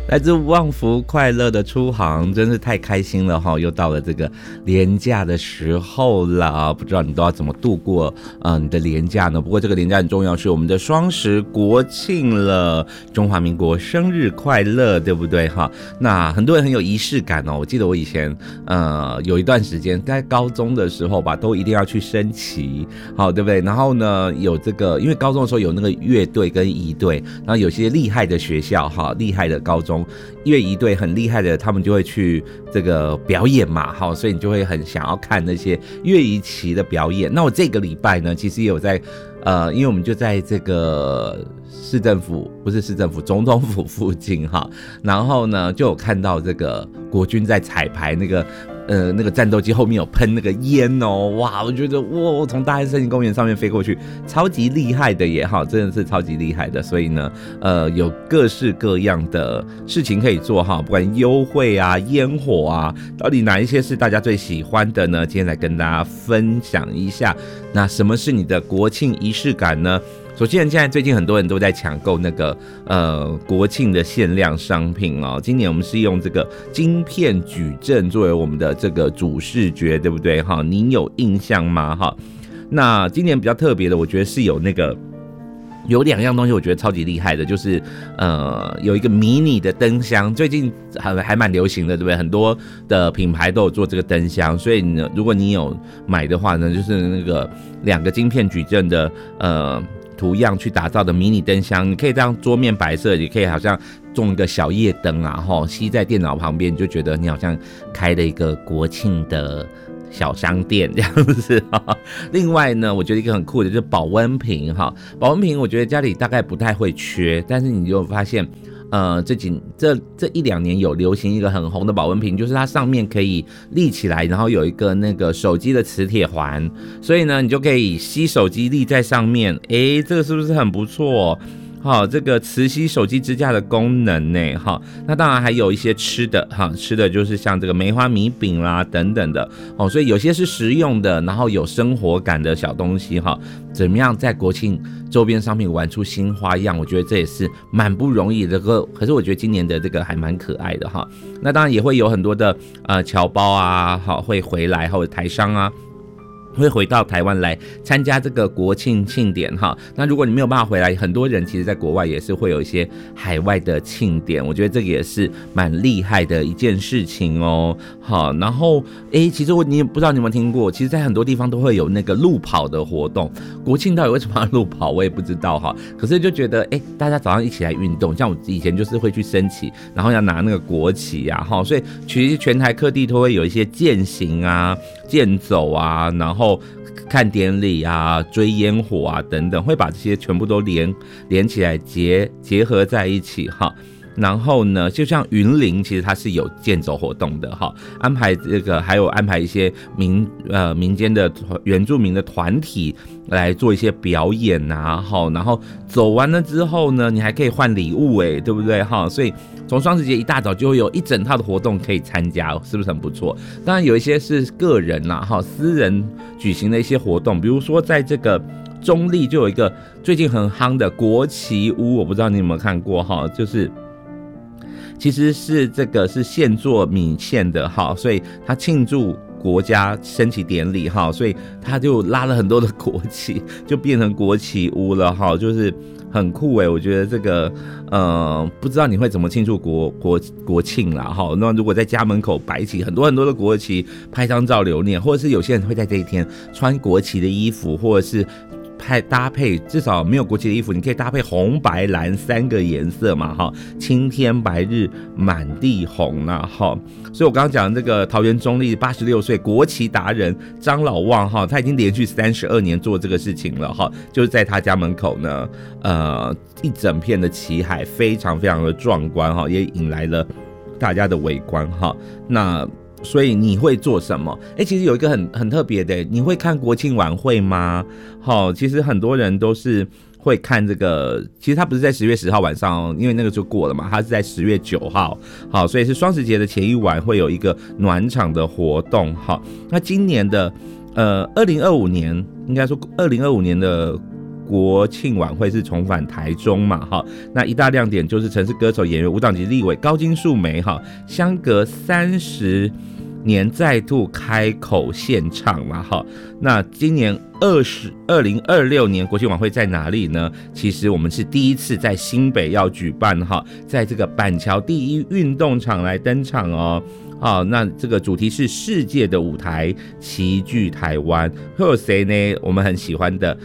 来自旺福快乐的出航，真是太开心了哈！又到了这个连假的时候了，不知道你都要怎么度过你的连假呢？不过这个连假很重要，是我们的双十国庆了，中华民国生日快乐，对不对哈？那很多人很有仪式感哦。我记得我以前有一段时间在高中的时候吧，都一定要去升旗，好对不对？然后呢有这个，因为高中的时候有那个乐队跟仪队，然后有些厉害的学校哈，厉害的高中乐仪队很厉害的，他们就会去这个表演嘛，好，所以你就会很想要看那些乐仪旗的表演。那我这个礼拜呢，其实也有在因为我们就在这个市政府，不是市政府，总统府附近哈，然后呢就有看到这个国军在彩排那个战斗机后面有喷那个烟哦，哇！我觉得哇，从大安森林公园上面飞过去，超级厉害的耶哈，真的是超级厉害的。所以呢，有各式各样的事情可以做哈，不管优惠啊、烟火啊，到底哪一些是大家最喜欢的呢？今天来跟大家分享一下。那什么是你的国庆仪式感呢？首先，现在最近很多人都在抢购那个国庆的限量商品哦。今年我们是用这个晶片矩阵作为我们的这个主视觉，对不对哈？你有印象吗哈？那今年比较特别的，我觉得是有两样东西，我觉得超级厉害的，就是有一个迷你的灯箱，最近还蛮流行的，对不对？很多的品牌都有做这个灯箱，所以呢，如果你有买的话呢，就是那个2个晶片矩阵的图样去打造的迷你灯箱，你可以这样桌面摆设，也可以好像种一个小夜灯啊，吸在电脑旁边，你就觉得你好像开了一个国庆的小商店这样子哈。另外呢，我觉得一个很酷的就是保温瓶哈，保温瓶我觉得家里大概不太会缺，但是你就发现这一两年有流行一个很红的保温瓶，就是它上面可以立起来，然后有一个那个手机的磁铁环，所以呢你就可以吸手机立在上面，这个是不是很不错？好，这个磁吸手机支架的功能呢，好，那当然还有一些吃的哈，吃的就是像这个梅花米饼啦等等的哦，所以有些是实用的，然后有生活感的小东西哈，怎么样在国庆周边商品玩出新花样？我觉得这也是蛮不容易的，可是我觉得今年的这个还蛮可爱的哈。那当然也会有很多的侨胞啊，好会回来，或者台商啊。会回到台湾来参加这个国庆庆典哈。那如果你没有办法回来，很多人其实在国外也是会有一些海外的庆典，我觉得这个也是蛮厉害的一件事情哦。好，然后其实你也不知道你有没有听过，其实在很多地方都会有那个路跑的活动。国庆到底为什么要路跑，我也不知道哈。可是就觉得大家早上一起来运动，像我以前就是会去升旗，然后要拿那个国旗啊哈，所以其实全台各地都会有一些健行啊、健走啊，然后看典礼啊、追烟火啊等等，会把这些全部都连起来结合在一起哈。然后呢，就像云林，其实它是有健走活动的哈，安排这个还有安排一些民间的原住民的团体来做一些表演啊，好，然后走完了之后呢，你还可以换礼物对不对哈？所以从双十节一大早就会有一整套的活动可以参加，是不是很不错？当然有一些是个人啦哈，私人举行的一些活动，比如说在这个中壢就有一个最近很夯的国旗屋，我不知道你有没有看过哈，就是其实是这个是现做米线的哈，所以他庆祝国家升旗典礼哈，所以他就拉了很多的国旗，就变成国旗屋了哈，就是很酷我觉得这个不知道你会怎么庆祝国庆啦哈。那如果在家门口摆起很多很多的国旗，拍张照留念，或者是有些人会在这一天穿国旗的衣服，或者是搭配至少没有国旗的衣服，你可以搭配红白蓝3个颜色嘛哈，青天白日满地红啊哈。所以我刚刚讲这个桃园中壢86岁国旗达人张老旺哈，他已经连续32年做这个事情了哈，就是在他家门口呢一整片的旗海，非常非常的壮观哈，也引来了大家的围观哈。那所以你会做什么？其实有一个很特别的，你会看国庆晚会吗？好，其实很多人都是会看这个，其实它不是在10月10号晚上因为那个就过了嘛，它是在10月9号，好，所以是双十节的前一晚会有一个暖场的活动。好，那今年的2025年，应该说2025年的国庆晚会是重返台中嘛，哈，那一大亮点就是城市歌手、演员、无党籍立委高金素梅哈，相隔30年再度开口献唱嘛，哈，那今年2026年国庆晚会在哪里呢？其实我们是第一次在新北要举办哈，在这个板桥第一运动场来登场哦。好，那这个主题是世界的舞台齐聚台湾，会有谁呢？我们很喜欢的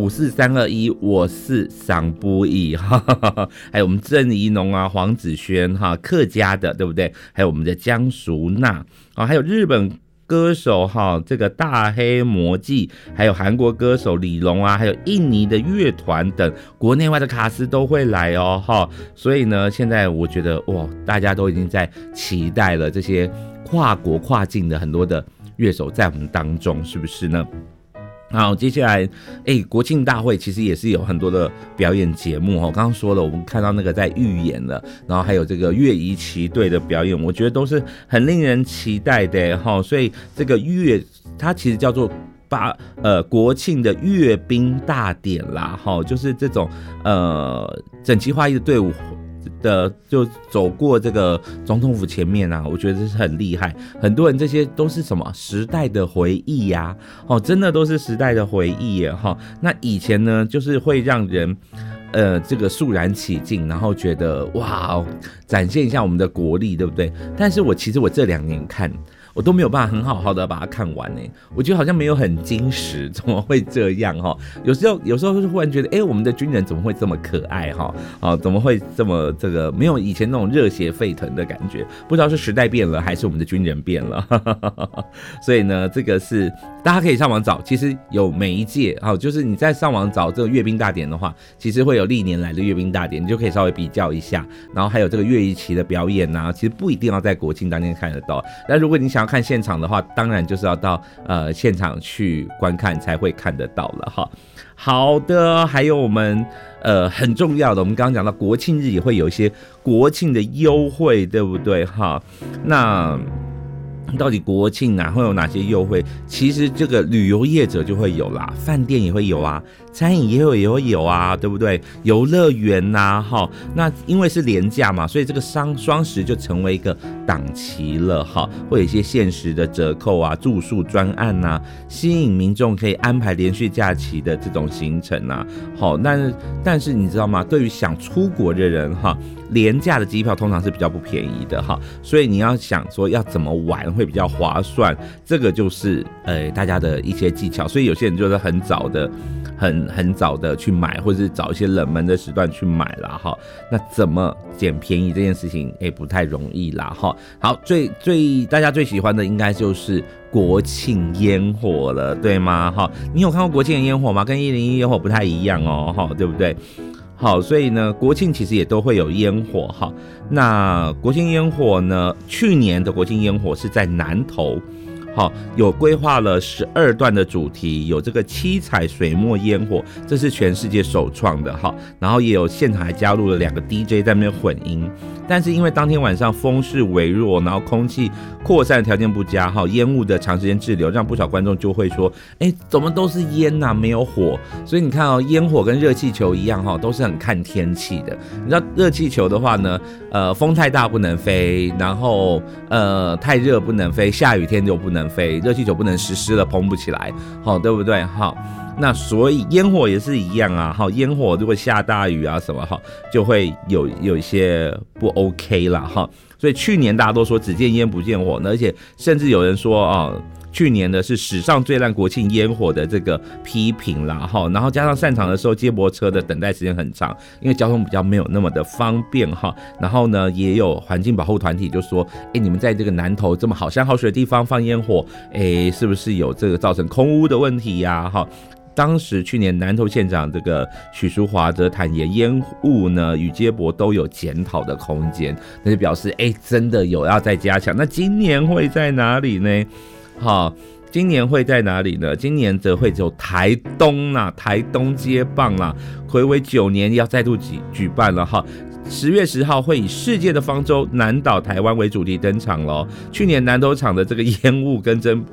54321，我是桑布伊哈，还有我们郑宜农啊、黄子轩哈，客家的对不对？还有我们的江淑娜啊，还有日本歌手哈，这个大黑魔记，还有韩国歌手李龙啊，还有印尼的乐团等，国内外的卡司都会来哦哈。所以呢，现在我觉得哇，大家都已经在期待了这些跨国跨境的很多的乐手在我们当中，是不是呢？好，接下来，国庆大会其实也是有很多的表演节目哦。刚刚说了，我们看到那个在预演了，然后还有这个乐仪旗队的表演，我觉得都是很令人期待的哈。所以这个它其实叫做国庆的阅兵大典啦，哈，就是这种整齐划一的队伍的就走过这个总统府前面啊，我觉得这是很厉害。很多人这些都是什么时代的回忆呀，真的都是时代的回忆耶哈。那以前呢，就是会让人这个肃然起敬，然后觉得哇，展现一下我们的国力，对不对？但是其实我这2年看，我都没有办法很好好的把它看完呢，我觉得好像没有很精实，怎么会这样哈？有时候就忽然觉得，我们的军人怎么会这么可爱哈？怎么会这么这个没有以前那种热血沸腾的感觉？不知道是时代变了，还是我们的军人变了？所以呢，这个是大家可以上网找，其实有每一届就是你在上网找这个阅兵大典的话，其实会有历年来的阅兵大典，你就可以稍微比较一下，然后还有这个乐仪旗的表演啊，其实不一定要在国庆当天看得到。但如果你想要看现场的话，当然就是要到现场去观看才会看得到了哈。好的，还有我们很重要的，我们刚刚讲到国庆日也会有一些国庆的优惠，对不对哈？那到底国庆会有哪些优惠？其实这个旅游业者就会有啦，饭店也会有啊，餐饮也会有啊，对不对？游乐园呐，那因为是连假嘛，所以这个双十就成为一个档期了哈，会有一些限时的折扣啊，住宿专案啊，吸引民众可以安排连续假期的这种行程啊。好，但是你知道吗？对于想出国的人哈，廉价的机票通常是比较不便宜的哈，所以你要想说要怎么玩会比较划算，这个就是大家的一些技巧。所以有些人就是很早的去买，或者是找一些冷门的时段去买啦哈。那怎么捡便宜这件事情不太容易啦哈。好，大家最喜欢的应该就是国庆烟火了，对吗哈？你有看过国庆的烟火吗？跟101烟火不太一样哦哈，对不对？好，所以呢，国庆其实也都会有烟火哈。那国庆烟火呢，去年的国庆烟火是在南投，好，有规划了12段的主题，有这个7彩水墨烟火，这是全世界首创的哈。然后也有现场还加入了2个 DJ 在那边混音，但是因为当天晚上风势微弱，然后空气扩散条件不佳哈，烟雾的长时间滞留，让不少观众就会说，怎么都是烟啊，没有火。所以你看烟火跟热气球一样哈，都是很看天气的。你知道热气球的话呢，风太大不能飞，然后太热不能飞，下雨天就不能飞，热气球不能湿了蓬不起来，好，对不对？好，那所以烟火也是一样啊，好，烟火如果下大雨啊什么哈，就会有一些不 OK 啦哈。所以去年大家都说只见烟不见火，而且甚至有人说去年的是史上最烂国庆烟火的这个批评啦哈，然后加上散场的时候接驳车的等待时间很长，因为交通比较没有那么的方便哈。然后呢，也有环境保护团体就说，你们在这个南投这么好山好水的地方放烟火，是不是有这个造成空污的问题呀哈？当时去年南投县长这个许淑华则坦言，烟雾呢与接驳都有检讨的空间，那就表示真的有要再加强。那今年会在哪里呢？好，今年会在哪里呢？今年则会走台东啦，台东接棒啦，睽违9年要再度举办了哈。10月10号会以世界的方舟南岛台湾为主题登场咯。去年南投场的这个烟雾跟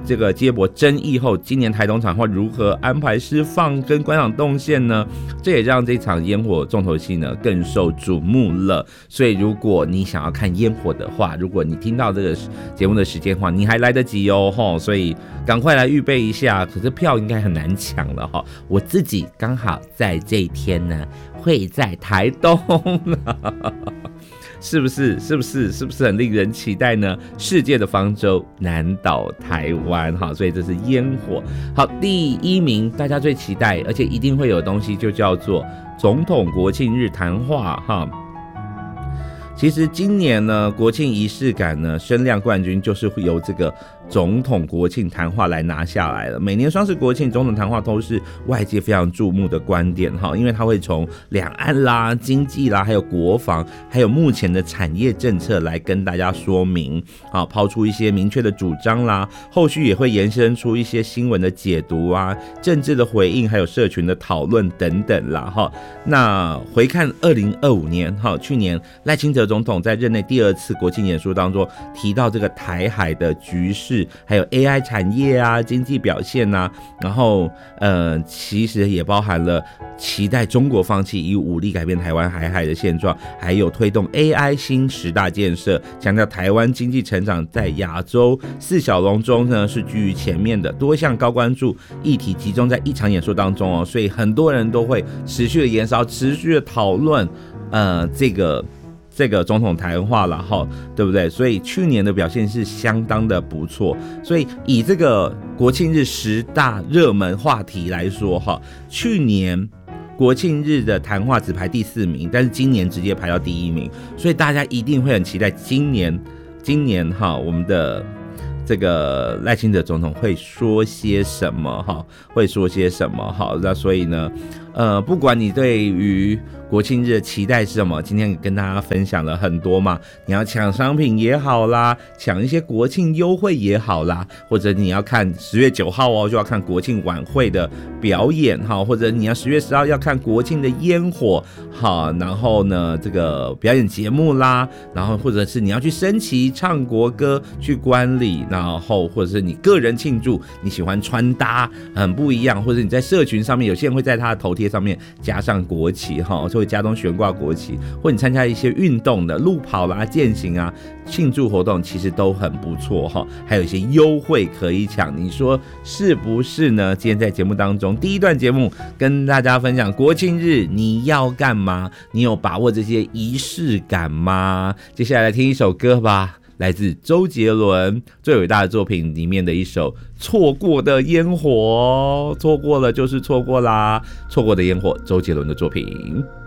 这个接驳争议后，今年台东场会如何安排释放跟观赏动线呢？这也让这场烟火重头戏呢更受瞩目了。所以如果你想要看烟火的话，如果你听到这个节目的时间的话，你还来得及哦，所以赶快来预备一下。可是票应该很难抢了哈。我自己刚好在这一天呢会在台东是不是很令人期待呢？世界的方舟南岛台湾哈，所以这是烟火。好，第一名大家最期待，而且一定会有东西，就叫做总统国庆日谈话哈。其实今年呢，国庆仪式感呢，声量冠军就是会由这个总统国庆谈话来拿下来了。每年双十国庆总统谈话都是外界非常注目的观点哈，因为它会从两岸啦、经济啦，还有国防，还有目前的产业政策来跟大家说明，好，抛出一些明确的主张啦，后续也会延伸出一些新闻的解读啊、政治的回应，还有社群的讨论等等啦哈。那回看2025年哈，去年赖清德总统在任内第2次国庆演说当中提到这个台海的局势，还有 AI 产业啊、经济表现啊，然后其实也包含了期待中国放弃以武力改变台湾海海的现状，还有推动 AI 新10大建设，强调台湾经济成长在亚洲4小龙中呢是居于前面的，多项高关注议题集中在一场演说当中哦，所以很多人都会持续的延烧、持续的讨论这个总统谈话啦哈，对不对？所以去年的表现是相当的不错。所以以这个国庆日10大热门话题来说哈，去年国庆日的谈话只排第4名，但是今年直接排到第1名，所以大家一定会很期待今年哈我们的这个赖清德总统会说些什么哈？那所以呢，不管你对于国庆日的期待是什么，今天跟大家分享了很多嘛。你要抢商品也好啦，抢一些国庆优惠也好啦，或者你要看10月9号哦，就要看国庆晚会的表演哈，或者你要10月10号要看国庆的烟火哈，然后呢这个表演节目啦，然后或者是你要去升旗唱国歌去观礼，然后或者是你个人庆祝，你喜欢穿搭很不一样，或者你在社群上面，有些人会在他的头贴上面加上国旗哈，就会家中悬挂国旗，或你参加一些运动的路跑啦、健行啊，庆祝活动其实都很不错哈，还有一些优惠可以抢，你说是不是呢？今天在节目当中第一段节目跟大家分享国庆日你要干嘛？你有把握这些仪式感吗？接下来听一首歌吧，来自周杰伦最伟大的作品里面的一首《错过的烟火》，错过了就是错过啦，错过的烟火，周杰伦的作品。